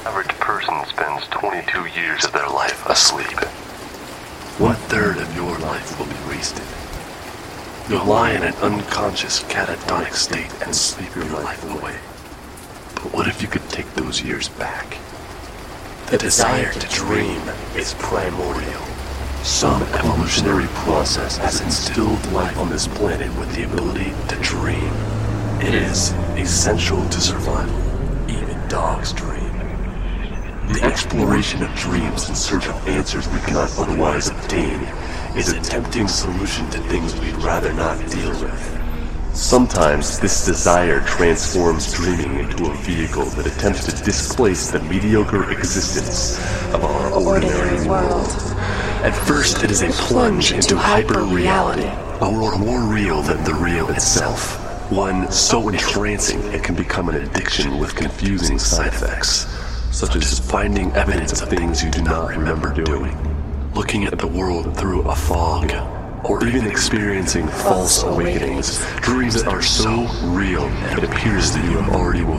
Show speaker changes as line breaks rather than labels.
Average person spends 22 years of their life asleep.
1/3 of your life will be wasted. You'll lie in an unconscious, catatonic state and sleep your life away. But what if you could take those years back? The desire to dream is primordial. Some evolutionary process has instilled life on this planet with the ability to dream. It is essential to survival. Even dogs dream. The exploration of dreams in search of answers we cannot otherwise obtain is a tempting solution to things we'd rather not deal with. Sometimes this desire transforms dreaming into a vehicle that attempts to displace the mediocre existence of our ordinary world. At first, it is a plunge into hyper-reality, a world more real than the real itself. One so entrancing it can become an addiction with confusing side effects, such as finding evidence of things you do not remember doing, looking at the world through a fog, or even experiencing false awakenings, dreams that are so real it appears that you have already woken